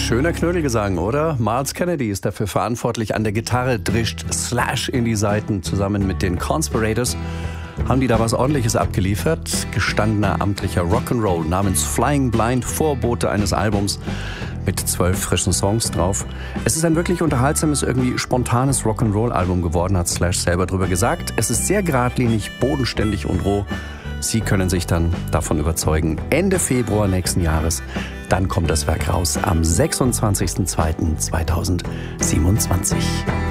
Schöner Knödelgesang, oder? Miles Kennedy ist dafür verantwortlich. An der Gitarre drischt Slash in die Saiten. Zusammen mit den Conspirators haben die da was Ordentliches abgeliefert. Gestandener amtlicher Rock'n'Roll namens Flying Blind, Vorbote eines Albums mit 12 frischen Songs drauf. Es ist ein wirklich unterhaltsames, irgendwie spontanes Rock'n'Roll-Album geworden, hat Slash selber drüber gesagt. Es ist sehr geradlinig, bodenständig und roh. Sie können sich dann davon überzeugen. Ende Februar nächsten Jahres, dann kommt das Werk raus am 26.02.2027.